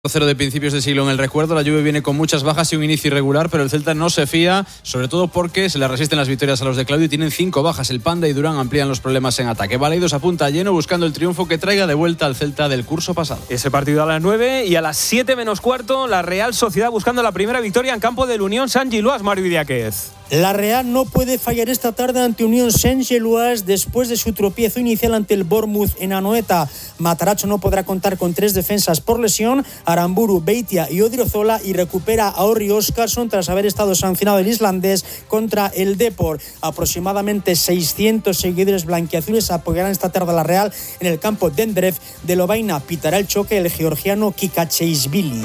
0 de principios de siglo en el recuerdo, la Juve viene con muchas bajas y un inicio irregular, pero el Celta no se fía, sobre todo porque se le resisten las victorias a los de Claudio y tienen 5 bajas. El Panda y Durán amplían los problemas en ataque. Balaidos apunta a lleno buscando el triunfo que traiga de vuelta al Celta del curso pasado. Ese partido a las 9 y a las 7 menos cuarto, la Real Sociedad buscando la primera victoria en campo del Unión Saint-Gilloise, Mario Idiáquez. La Real no puede fallar esta tarde ante Unión Saint-Gilloise después de su tropiezo inicial ante el Bournemouth en Anoeta. Matarazzo no podrá contar con 3 defensas por lesión, Aramburu, Beitia y Odriozola, y recupera a Orri Óskarsson tras haber estado sancionado el islandés contra el Depor. Aproximadamente 600 seguidores blanquiazules apoyarán esta tarde a la Real en el campo de Enderef de Lovaina. Pitará el choque el georgiano Kikacheishvili.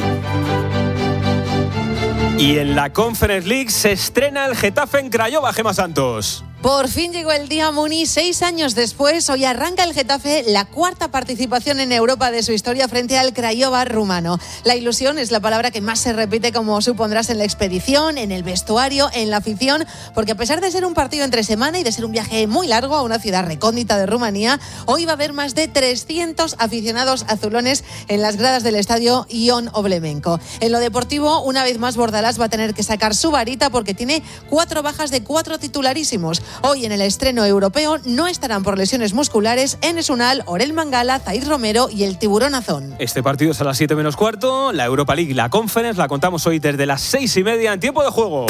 Y en la Conference League se estrena el Getafe en Craiova, Gemma Santos. Por fin llegó el día, Muni. 6 años después, hoy arranca el Getafe la 4ª participación en Europa de su historia frente al Craiova rumano. La ilusión es la palabra que más se repite, como supondrás, en la expedición, en el vestuario, en la afición, porque a pesar de ser un partido entre semana y de ser un viaje muy largo a una ciudad recóndita de Rumanía, hoy va a haber más de 300 aficionados azulones en las gradas del estadio Ion Oblemenko. En lo deportivo, una vez más, Bordalás va a tener que sacar su varita porque tiene 4 bajas de 4 titularísimos. Hoy en el estreno europeo no estarán por lesiones musculares Enes Unal, Orel Mangala, Zaid Romero y el Tiburón Azón. Este partido es a las 7 menos cuarto, la Europa League, la Conference, la contamos hoy desde las 6:30 en tiempo de juego.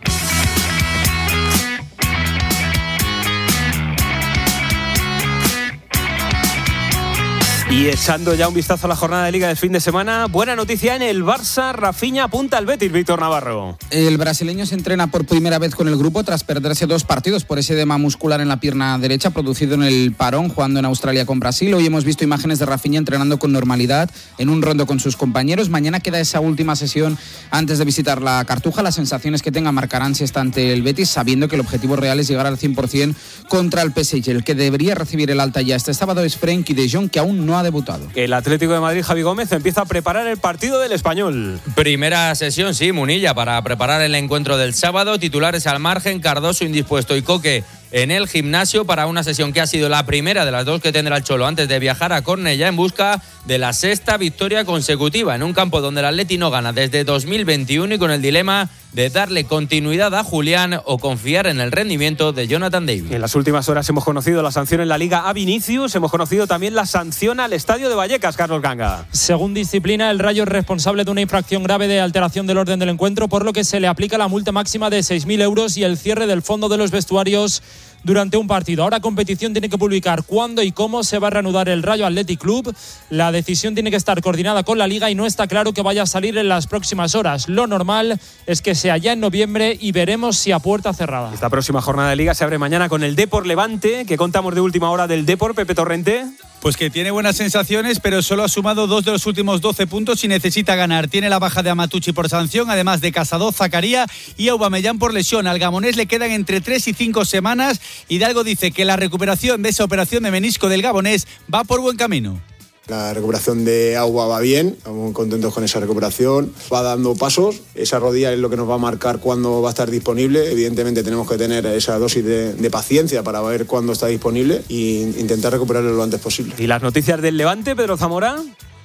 Y echando ya un vistazo a la jornada de Liga del fin de semana, buena noticia en el Barça, Rafinha apunta al Betis, Víctor Navarro. El brasileño se entrena por primera vez con el grupo tras perderse 2 partidos por ese edema muscular en la pierna derecha producido en el parón jugando en Australia con Brasil. Hoy hemos visto imágenes de Rafinha entrenando con normalidad en un rondo con sus compañeros. Mañana queda esa última sesión antes de visitar la Cartuja. Las sensaciones que tenga marcarán si está ante el Betis, sabiendo que el objetivo real es llegar al 100% contra el PSG. El que debería recibir el alta ya este sábado es Frenkie de Jong, que aún no ha debutado. El Atlético de Madrid, Javi Gómez, empieza a preparar el partido del Español. Primera sesión, sí, Munilla, para preparar el encuentro del sábado. Titulares al margen, Cardoso indispuesto y Coque en el gimnasio para una sesión que ha sido la primera de las 2 que tendrá el Cholo antes de viajar a Cornellá en busca de la 6ª victoria consecutiva en un campo donde el Atleti no gana desde 2021 y con el dilema de darle continuidad a Julián o confiar en el rendimiento de Jonathan David. En las últimas horas hemos conocido la sanción en la Liga a Vinicius, hemos conocido también la sanción al Estadio de Vallecas, Carlos Ganga. Según disciplina, el Rayo es responsable de una infracción grave de alteración del orden del encuentro, por lo que se le aplica la multa máxima de 6.000 euros y el cierre del fondo de los vestuarios durante un partido. Ahora competición tiene que publicar cuándo y cómo se va a reanudar el Rayo Athletic Club. La decisión tiene que estar coordinada con la Liga y no está claro que vaya a salir en las próximas horas. Lo normal es que sea ya en noviembre y veremos si a puerta cerrada. Esta próxima jornada de Liga se abre mañana con el Depor Levante. ¿Qué contamos de última hora del Depor, Pepe Torrente? Pues que tiene buenas sensaciones, pero solo ha sumado 2 de los últimos 12 puntos y necesita ganar. Tiene la baja de Amatucci por sanción, además de Casado, Zakaria y Aubameyang por lesión. Al gamonés le quedan entre 3 y 5 semanas. Hidalgo dice que la recuperación de esa operación de menisco del gabonés va por buen camino. La recuperación de Agua va bien, estamos muy contentos con esa recuperación, va dando pasos, esa rodilla es lo que nos va a marcar cuándo va a estar disponible. Evidentemente tenemos que tener esa dosis de paciencia para ver cuándo está disponible e intentar recuperarlo lo antes posible. ¿Y las noticias del Levante, Pedro Zamora?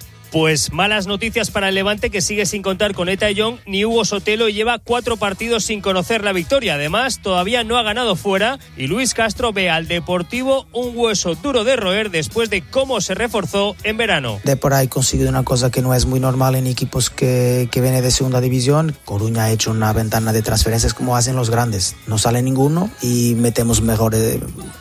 Pues malas noticias para el Levante, que sigue sin contar con Eta Young ni Hugo Sotelo y lleva 4 partidos sin conocer la victoria. Además, todavía no ha ganado fuera y Luis Castro ve al Deportivo un hueso duro de roer después de cómo se reforzó en verano. Depor ha conseguido una cosa que no es muy normal en equipos que vienen de segunda división. Coruña ha hecho una ventana de transferencias como hacen los grandes. No sale ninguno y metemos mejores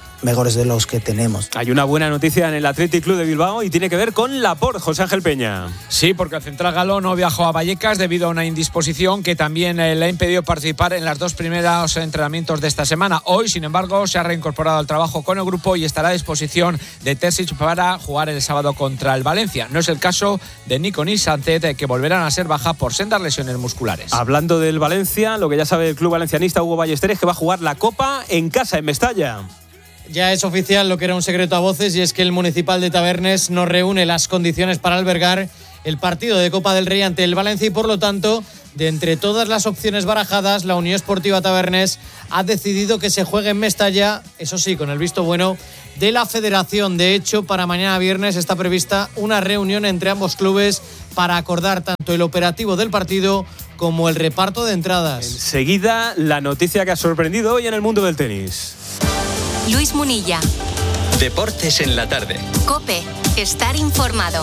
de los que tenemos. Hay una buena noticia en el Athletic Club de Bilbao y tiene que ver con Laporte, José Ángel Peña. Sí, porque el central galo no viajó a Vallecas debido a una indisposición que también le ha impedido participar en los 2 primeros entrenamientos de esta semana. Hoy, sin embargo, se ha reincorporado al trabajo con el grupo y estará a disposición de Terzic para jugar el sábado contra el Valencia. No es el caso de Nico ni Sancet, que volverán a ser baja por sendas lesiones musculares. Hablando del Valencia, lo que ya sabe el club valencianista Hugo Ballester es que va a jugar la Copa en casa, en Mestalla. Ya es oficial lo que era un secreto a voces, y es que el Municipal de Tavernes no reúne las condiciones para albergar el partido de Copa del Rey ante el Valencia y, por lo tanto, de entre todas las opciones barajadas, la Unión Esportiva Tavernes ha decidido que se juegue en Mestalla, eso sí, con el visto bueno de la Federación. De hecho, para mañana viernes está prevista una reunión entre ambos clubes para acordar tanto el operativo del partido como el reparto de entradas. Enseguida, la noticia que ha sorprendido hoy en el mundo del tenis. Luis Munilla. Deportes en la tarde. COPE. Estar informado.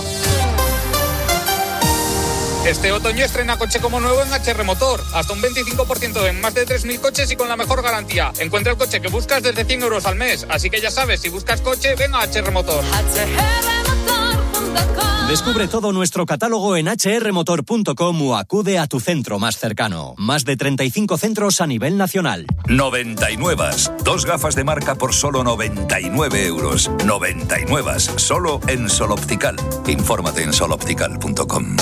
Este otoño estrena coche como nuevo en HR Motor. Hasta un 25% en más de 3.000 coches y con la mejor garantía. Encuentra el coche que buscas desde 100 euros al mes. Así que ya sabes, si buscas coche, ven a HR Motor. Descubre todo nuestro catálogo en hrmotor.com o acude a tu centro más cercano. Más de 35 centros a nivel nacional. 99. 2 gafas de marca por solo 99 euros. 99. Solo en Sol Optical. Infórmate en soloptical.com.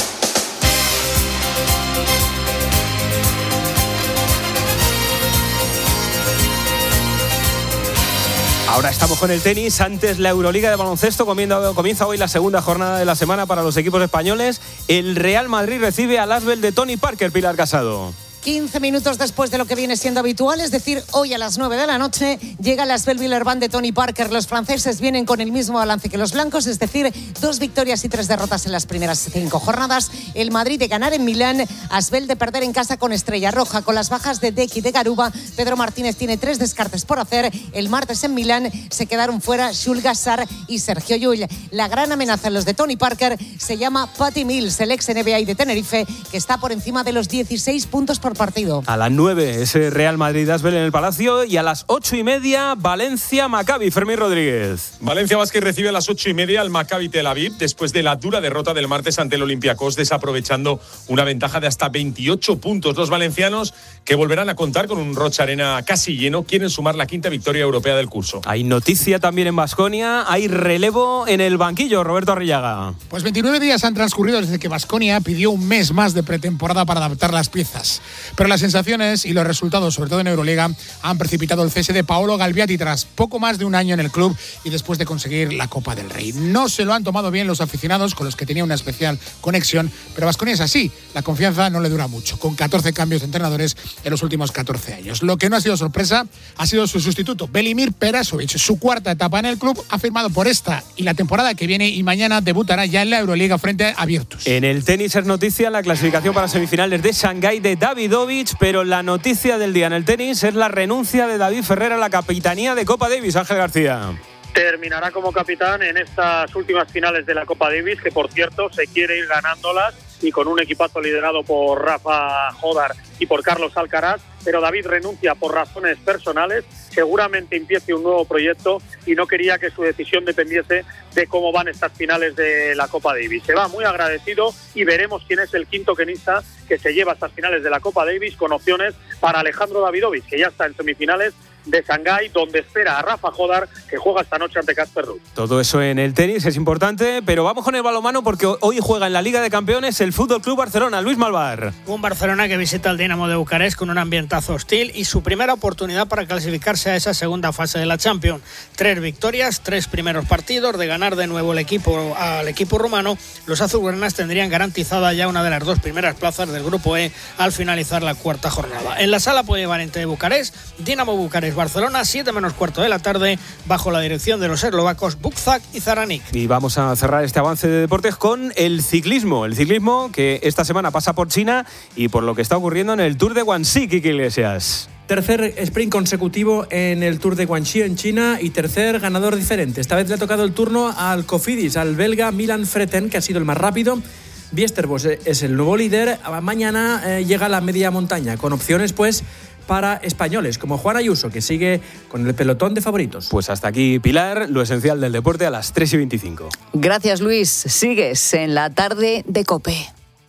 Ahora estamos con el tenis. Antes, la Euroliga de baloncesto. Comienza hoy la segunda jornada de la semana para los equipos españoles. El Real Madrid recibe al Asvel de Tony Parker. Pilar Casado. 15 minutos después de lo que viene siendo habitual, es decir, hoy a las 9 de la noche, llega el Asvel Villeurbanne de Tony Parker. Los franceses vienen con el mismo balance que los blancos, es decir, 2 victorias y 3 derrotas en las primeras 5 jornadas. El Madrid de ganar en Milán, Asvel de perder en casa con Estrella Roja. Con las bajas de Deck y de Garuba, Pedro Martínez tiene 3 descartes por hacer. El martes en Milán se quedaron fuera Jules Gassar y Sergio Llull. La gran amenaza en los de Tony Parker se llama Patty Mills, el ex NBA de Tenerife, que está por encima de los 16 puntos por partido. A las 9 ese Real Madrid-Asvel en el Palacio y a las 8:30 Valencia-Maccabi. Fermín Rodríguez. Valencia Basket recibe a las 8:30 al Maccabi Tel Aviv después de la dura derrota del martes ante el Olympiacos, desaprovechando una ventaja de hasta 28 puntos. Los valencianos, que volverán a contar con un Rocha Arena casi lleno, quieren sumar la 5ª victoria europea del curso. Hay noticia también en Baskonia, hay relevo en el banquillo. Roberto Arrillaga. Pues 29 días han transcurrido desde que Baskonia pidió un mes más de pretemporada para adaptar las piezas. Pero las sensaciones y los resultados, sobre todo en Euroliga, han precipitado el cese de Paolo Galbiati tras poco más de un año en el club y después de conseguir la Copa del Rey. No se lo han tomado bien los aficionados, con los que tenía una especial conexión, pero Baskonia es así, la confianza no le dura mucho, con 14 cambios de entrenadores en los últimos 14 años. Lo que no ha sido sorpresa ha sido su sustituto, Velimir Perasovic. Su 4ª etapa en el club, ha firmado por esta y la temporada que viene, y mañana debutará ya en la Euroliga frente a Virtus. En el tenis es noticia la clasificación para semifinales de Shanghái de Davidovich, pero la noticia del día en el tenis es la renuncia de David Ferrer a la capitanía de Copa Davis. Ángel García. Terminará como capitán en estas últimas finales de la Copa Davis, que por cierto se quiere ir ganándolas, y con un equipazo liderado por Rafa Jodar y por Carlos Alcaraz, pero David renuncia por razones personales. Seguramente empiece un nuevo proyecto y no quería que su decisión dependiese de cómo van estas finales de la Copa Davis. Se va muy agradecido y veremos quién es el quinto tenista que se lleva a estas finales de la Copa Davis, con opciones para Alejandro Davidovich, que ya está en semifinales de Shanghái, donde espera a Rafa Jodar, que juega esta noche ante Casper Ruud. Todo eso en el tenis es importante, pero vamos con el balonmano, porque hoy juega en la Liga de Campeones el Fútbol Club Barcelona. Luis Malvar. Un Barcelona que visita al Dinamo de Bucarest con un ambientazo hostil y su primera oportunidad para clasificarse a esa segunda fase de la Champions. 3 victorias, 3 primeros partidos. De ganar de nuevo al equipo rumano, los azulgranas tendrían garantizada ya una de las 2 primeras plazas del Grupo E al finalizar la 4ª jornada. En la sala polivalente de Bucarest, Dinamo Bucarest Barcelona, 7:15 de la tarde, bajo la dirección de los eslovacos Bukzak y Zaranik. Y vamos a cerrar este avance de deportes con el ciclismo. El ciclismo que esta semana pasa por China y por lo que está ocurriendo en el Tour de Guangxi, Kiki Iglesias. Tercer sprint consecutivo en el Tour de Guangxi en China y tercer ganador diferente. Esta vez le ha tocado el turno al Cofidis, al belga Milan Freten, que ha sido el más rápido. Biestervos es el nuevo líder. Mañana llega la media montaña, con opciones pues para españoles como Juan Ayuso, que sigue con el pelotón de favoritos. Pues hasta aquí, Pilar, lo esencial del deporte a las 3:25. Gracias, Luis. Sigues en la tarde de COPE.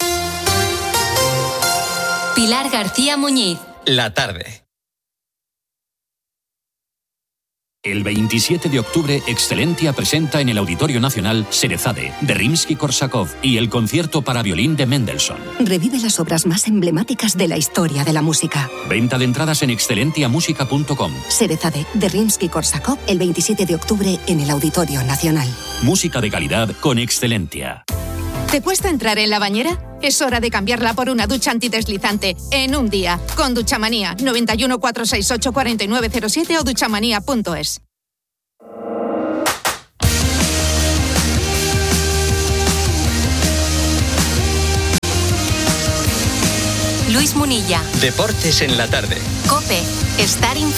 Pilar García Muñiz. La tarde. El 27 de octubre, Excelentia presenta en el Auditorio Nacional Cerezade, de Rimsky-Korsakov y el concierto para violín de Mendelssohn. Revive las obras más emblemáticas de la historia de la música. Venta de entradas en excelentiamusica.com. Cerezade, de Rimsky-Korsakov, el 27 de octubre en el Auditorio Nacional. Música de calidad con Excelentia. ¿Te cuesta entrar en la bañera? Es hora de cambiarla por una ducha antideslizante en un día. Con Duchamanía, 91 468 4907 o duchamanía.es. Luis Munilla. Deportes en la tarde. COPE. Estar informado.